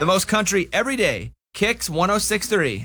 The most country every day. Kicks 106.3.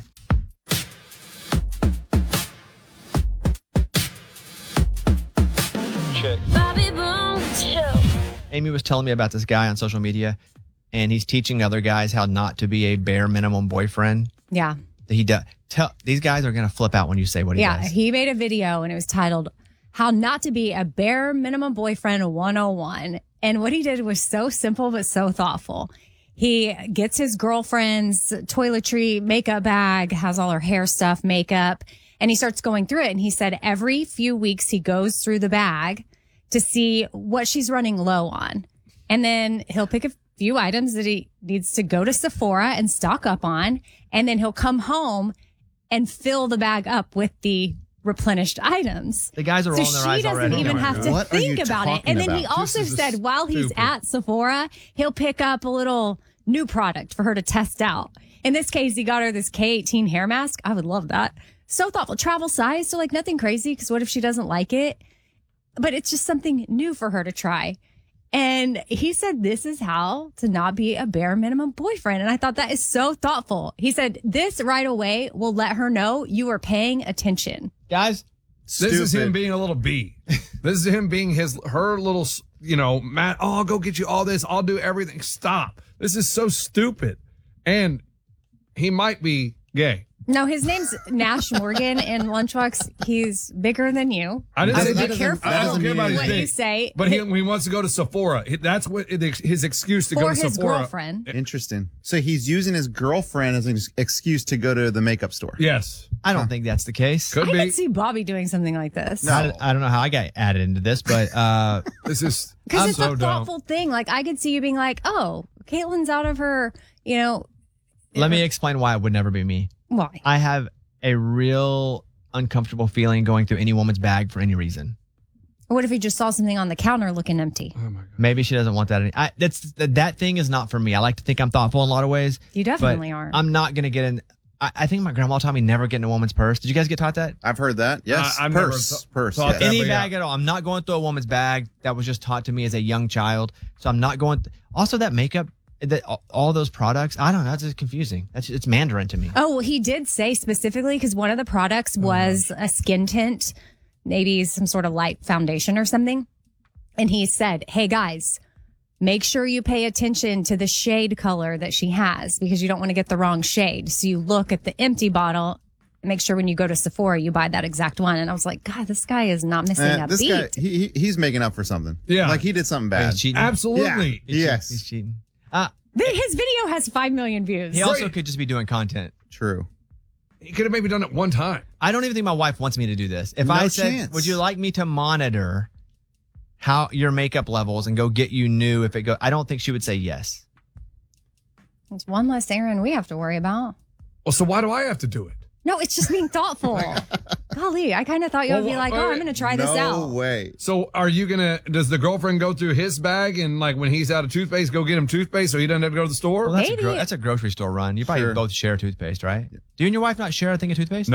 Amy was telling me about this guy on social media, and he's teaching other guys how not to be a bare minimum boyfriend. Yeah. He does. These guys are going to flip out when you say what he does. Yeah, he made a video and it was titled How Not to Be a Bare Minimum Boyfriend 101. And what he did was so simple but so thoughtful. He gets his girlfriend's toiletry makeup bag, has all her hair stuff, makeup, and he starts going through it. And he said every few weeks he goes through the bag to see what she's running low on. And then he'll pick a few items that he needs to go to Sephora and stock up on. And then he'll come home and fill the bag up with the replenished items. The guys are rolling their eyes already. So she doesn't even have to think about it. And then he also said while he's at Sephora, he'll pick up a little new product for her to test out. In this case, he got her this K18 hair mask. I would love that. So thoughtful. Travel size, so like nothing crazy, because what if she doesn't like it? But it's just something new for her to try. And he said, this is how to not be a bare minimum boyfriend. And I thought that is so thoughtful. He said, this right away will let her know you are paying attention. Guys, this is him being a little B. This is him being her little, Matt, I'll go get you all this. I'll do everything. Stop. This is so stupid. And he might be gay. No, his name's Nash Morgan in Lunchbox. He's bigger than you. I didn't say be careful. I don't care about his what big, you say. But he wants to go to Sephora. That's what his excuse to for go to his Sephora. girlfriend. Interesting. So he's using his girlfriend as an excuse to go to the makeup store. Yes. I don't think that's the case. Could I be. could see Bobby doing something like this. No. I don't know how I got added into this, but this is because it's so a thoughtful thing. Like I could see you being like, "Oh, Caitlin's out of her," Let me explain why it would never be me. Why? I have a real uncomfortable feeling going through any woman's bag for any reason. What if he just saw something on the counter looking empty? Oh my God. Maybe she doesn't want that. That thing is not for me. I like to think I'm thoughtful in a lot of ways. You definitely are. I'm not going to get in. I think my grandma taught me never get in a woman's purse. Did you guys get taught that? I've heard that. Yes. I've purse. never Purse. thought Yes. that. Any but bag at all. I'm not going through a woman's bag. That was just taught to me as a young child. So I'm not going. Also, that makeup, all those products, I don't know. That's just confusing. It's Mandarin to me. Oh, well, he did say specifically because one of the products was a skin tint, maybe some sort of light foundation or something. And he said, hey, guys, make sure you pay attention to the shade color that she has because you don't want to get the wrong shade. So you look at the empty bottle and make sure when you go to Sephora, you buy that exact one. And I was like, God, this guy is not missing a this beat. guy, he's making up for something. Yeah. Like he did something bad. He's cheating. Absolutely. Yeah. Yes. He's cheating. His video has 5 million views. He also could just be doing content. True. He could have maybe done it one time. I don't even think my wife wants me to do this. If No I said, chance. would you like me to monitor how your makeup levels and go get you new if it go? I don't think she would say yes. It's one less errand we have to worry about. Well, so why do I have to do it? No, it's just being thoughtful. Golly, I kind of thought you would be like, oh, I'm going to try this out. No way. So are you does the girlfriend go through his bag and like when he's out of toothpaste, go get him toothpaste so he doesn't have to go to the store? Well, Maybe. that's a grocery store run. You probably Sure. both share toothpaste, right? Do you and your wife not share a thing of toothpaste?